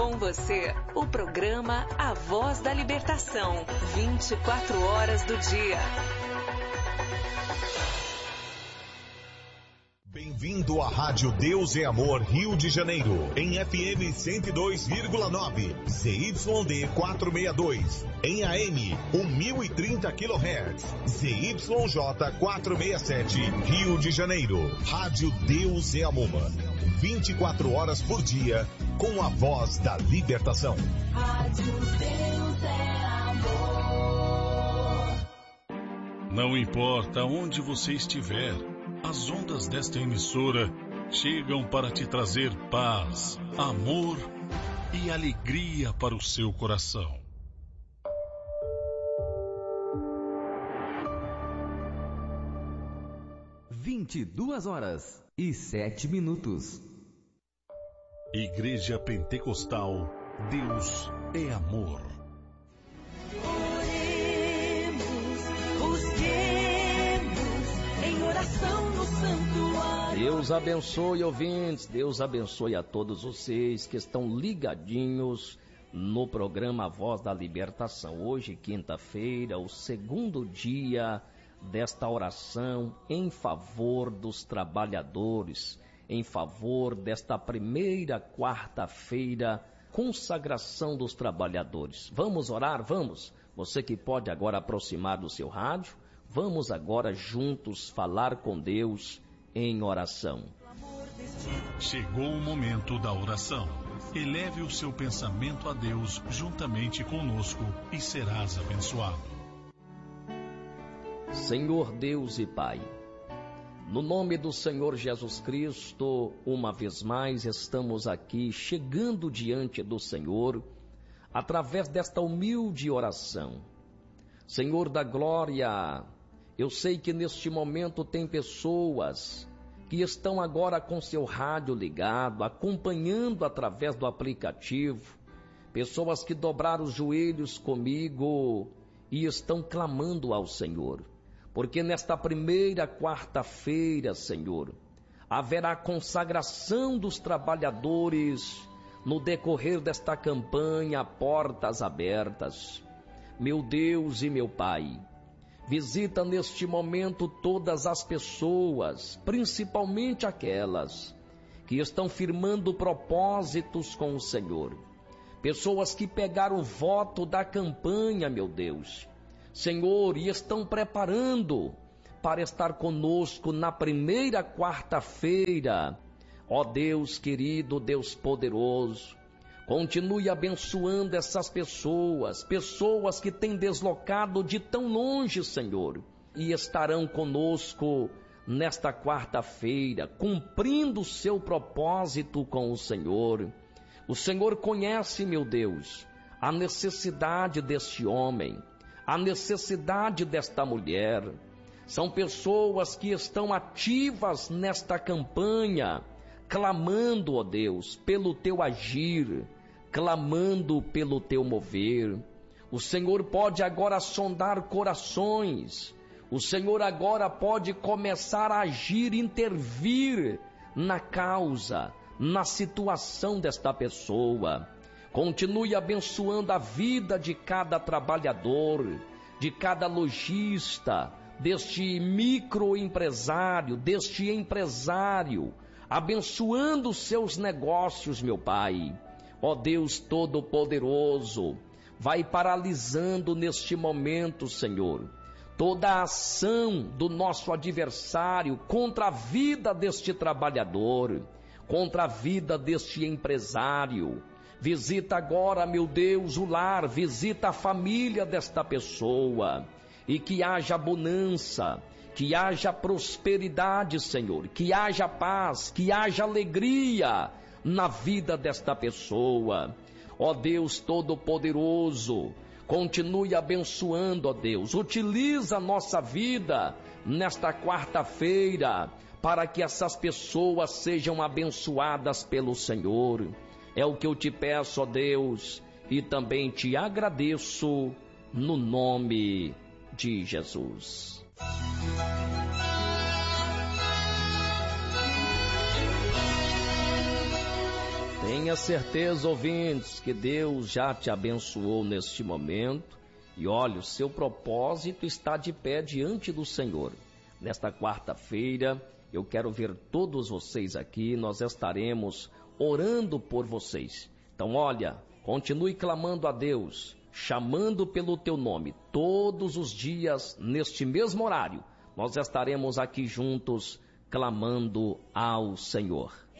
Com você, o programa A Voz da Libertação, 24 horas do dia. Bem-vindo à Rádio Deus é Amor Rio de Janeiro, em FM 102,9, ZYD 462, em AM 1030 kHz, ZYJ 467, Rio de Janeiro. Rádio Deus é Amor, 24 horas por dia, com a voz da libertação. Rádio Deus é Amor. Não importa onde você estiver, as ondas desta emissora chegam para te trazer paz, amor e alegria para o seu coração. (22h07). Igreja Pentecostal, Deus é Amor. Deus abençoe, ouvintes, Deus abençoe a todos vocês que estão ligadinhos no programa A Voz da Libertação. Hoje, quinta-feira, o segundo dia desta oração em favor dos trabalhadores, em favor desta primeira quarta-feira, consagração dos trabalhadores. Vamos orar? Vamos? Você que pode agora aproximar do seu rádio, vamos agora juntos falar com Deus em oração. Chegou o momento da oração. Eleve o seu pensamento a Deus juntamente conosco e serás abençoado. Senhor Deus e Pai, no nome do Senhor Jesus Cristo, uma vez mais estamos aqui chegando diante do Senhor através desta humilde oração. Senhor da glória, eu sei que neste momento tem pessoas que estão agora com seu rádio ligado, acompanhando através do aplicativo, pessoas que dobraram os joelhos comigo e estão clamando ao Senhor, porque nesta primeira quarta-feira, Senhor, haverá consagração dos trabalhadores no decorrer desta campanha Portas Abertas. Meu Deus e meu Pai, visita neste momento todas as pessoas, principalmente aquelas que estão firmando propósitos com o Senhor. Pessoas que pegaram o voto da campanha, meu Deus, Senhor, e estão preparando para estar conosco na primeira quarta-feira. Ó Deus querido, Deus poderoso, continue abençoando essas pessoas que têm deslocado de tão longe, Senhor, e estarão conosco nesta quarta-feira, cumprindo o seu propósito com o Senhor. O Senhor conhece, meu Deus, a necessidade deste homem, a necessidade desta mulher. São pessoas que estão ativas nesta campanha, clamando, ó Deus, pelo teu agir, clamando pelo teu mover. O Senhor pode agora sondar corações, o Senhor agora pode começar a agir, intervir na causa, na situação desta pessoa. Continue abençoando a vida de cada trabalhador, de cada lojista, deste microempresário, deste empresário, abençoando os seus negócios, meu Pai. Ó Deus Todo-Poderoso, vai paralisando neste momento, Senhor, toda a ação do nosso adversário contra a vida deste trabalhador, contra a vida deste empresário. Visita agora, meu Deus, o lar, visita a família desta pessoa, e que haja bonança, que haja prosperidade, Senhor, que haja paz, que haja alegria na vida desta pessoa. Ó Deus Todo-Poderoso, continue abençoando, ó Deus, utiliza a nossa vida nesta quarta-feira, para que essas pessoas sejam abençoadas pelo Senhor. É o que eu te peço, ó Deus, e também te agradeço no nome de Jesus. Tenha certeza, ouvintes, que Deus já te abençoou neste momento. E olha, o seu propósito está de pé diante do Senhor. Nesta quarta-feira, eu quero ver todos vocês aqui. Nós estaremos orando por vocês. Então, olha, continue clamando a Deus, chamando pelo teu nome. Todos os dias, neste mesmo horário, nós estaremos aqui juntos, clamando ao Senhor.